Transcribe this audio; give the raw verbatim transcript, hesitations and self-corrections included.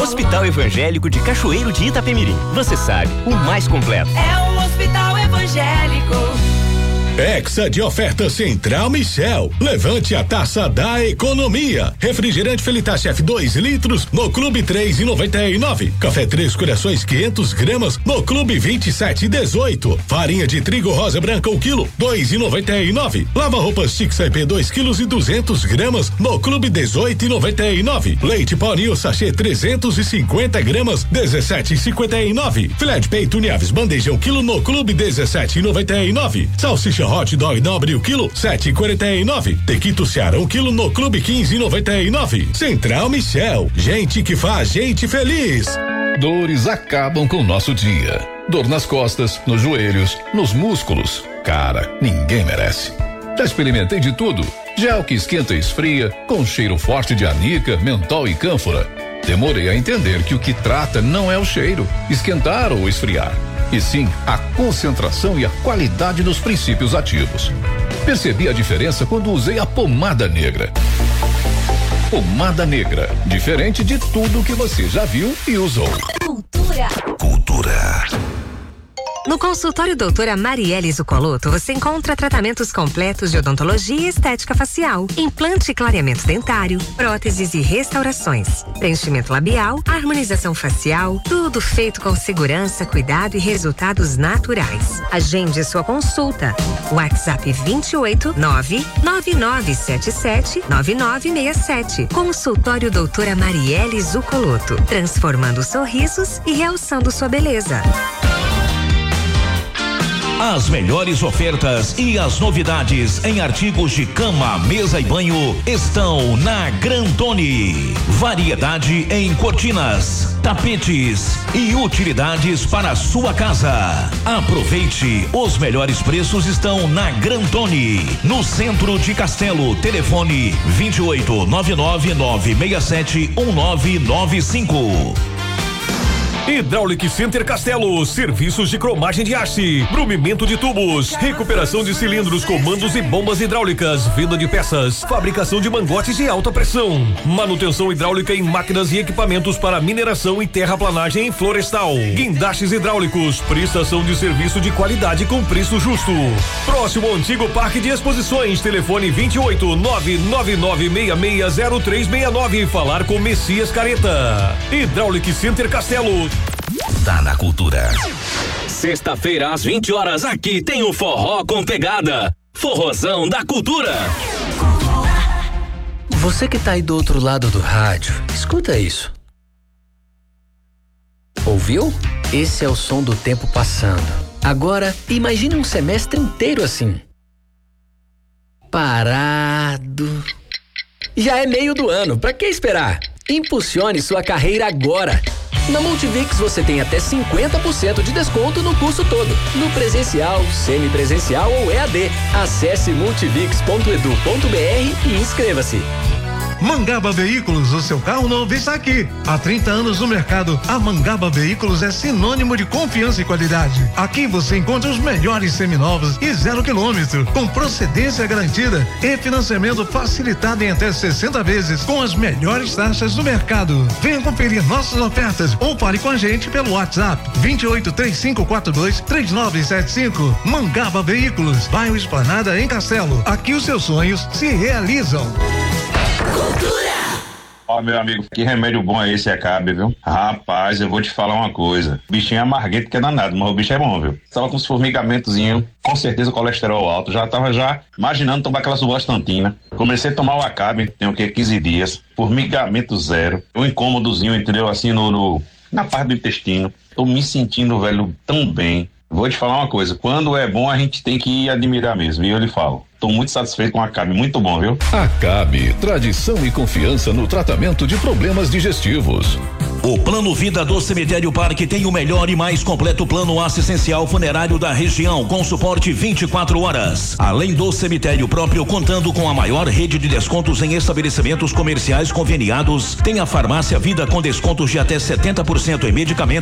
Hospital Evangélico de Cachoeiro de Itapemirim. Você sabe, o mais completo. É o Hospital Evangélico. Hexa de oferta Central Michel. Levante a taça da economia. Refrigerante Felita Chef dois litros no Clube três e noventa e nove. Café Três Corações quinhentos gramas no Clube vinte e sete e dezoito. Farinha de trigo rosa branca um quilo dois e noventa e nove. Lava roupas Tix I P dois quilos e duzentos gramas no Clube dezoito e noventa e nove. Leite Paulinho sachê trezentos e cinquenta gramas dezessete e cinquenta e nove. Filé de peito Uniaves bandeja um quilo no Clube dezessete e noventa e nove. Salsicha Hot Dog Nobre o quilo sete e quarenta e nove. Tequito Ceará um quilo no Clube quinze e noventa e nove. Central Michel, gente que faz gente feliz. Dores acabam com o nosso dia. Dor nas costas, nos joelhos, nos músculos. Cara, ninguém merece. Já experimentei de tudo. Gel que esquenta e esfria, com cheiro forte de anica, mentol e cânfora. Demorei a entender que o que trata não é o cheiro, esquentar ou esfriar, e sim a concentração e a qualidade dos princípios ativos. Percebi a diferença quando usei a pomada negra. Pomada negra, diferente de tudo que você já viu e usou. Cultura. Cultura. No consultório doutora Marielle Zucoloto, você encontra tratamentos completos de odontologia e estética facial, implante e clareamento dentário, próteses e restaurações, preenchimento labial, harmonização facial, tudo feito com segurança, cuidado e resultados naturais. Agende sua consulta. WhatsApp vinte e oito, nove nove nove sete sete, nove nove seis sete. Consultório doutora Marielle Zucoloto, transformando sorrisos e realçando sua beleza. As melhores ofertas e as novidades em artigos de cama, mesa e banho estão na Grandone. Variedade em cortinas, tapetes e utilidades para a sua casa. Aproveite, os melhores preços estão na Grandone, no centro de Castelo. Telefone vinte e oito, nove nove nove seis sete um nove nove cinco. Hydraulic Center Castelo, serviços de cromagem de haste, brumimento de tubos, recuperação de cilindros, comandos e bombas hidráulicas, venda de peças, fabricação de mangotes de alta pressão, manutenção hidráulica em máquinas e equipamentos para mineração e terraplanagem florestal, guindastes hidráulicos, prestação de serviço de qualidade com preço justo. Próximo ao antigo Parque de Exposições, telefone vinte e oito, nove nove nove seis seis zero três seis nove, falar com Messias Careta. Hydraulic Center Castelo. Tá na cultura. Sexta-feira às vinte horas, aqui tem o Forró com Pegada. Forrozão da Cultura. Você que tá aí do outro lado do rádio, escuta isso. Ouviu? Esse é o som do tempo passando. Agora, imagine um semestre inteiro assim. Parado. Já é meio do ano, pra que esperar? Impulsione sua carreira agora. Na Multivix você tem até cinquenta por cento de desconto no curso todo, no presencial, semipresencial ou E A D. Acesse multivix ponto edu ponto br e inscreva-se. Mangaba Veículos, o seu carro novo está aqui. Há trinta anos no mercado, a Mangaba Veículos é sinônimo de confiança e qualidade. Aqui você encontra os melhores seminovos e zero quilômetro, com procedência garantida e financiamento facilitado em até sessenta vezes, com as melhores taxas do mercado. Venha conferir nossas ofertas ou fale com a gente pelo WhatsApp vinte e oito, três cinco quatro dois, três nove sete cinco. Mangaba Veículos, bairro Esplanada em Castelo. Aqui os seus sonhos se realizam. Ó, oh, meu amigo, que remédio bom é esse, Acabe, viu? Rapaz, eu vou te falar uma coisa. O bichinho é amarguento que é danado, mas o bicho é bom, viu? Tava com os formigamentozinhos, com certeza colesterol alto. Já tava já imaginando tomar aquela subastantina. Comecei a tomar o Acabe, tem o quê? quinze dias. Formigamento zero. Um incômodozinho, entendeu? Assim, no, no, na parte do intestino. Tô me sentindo, velho, tão bem. Vou te falar uma coisa, quando é bom a gente tem que admirar mesmo, e eu lhe falo. Tô muito satisfeito com a Acabe, muito bom, viu? Acabe, tradição e confiança no tratamento de problemas digestivos. O Plano Vida do Cemitério Parque tem o melhor e mais completo plano assistencial funerário da região, com suporte vinte e quatro horas. Além do cemitério próprio, contando com a maior rede de descontos em estabelecimentos comerciais conveniados, tem a Farmácia Vida com descontos de até setenta por cento em medicamentos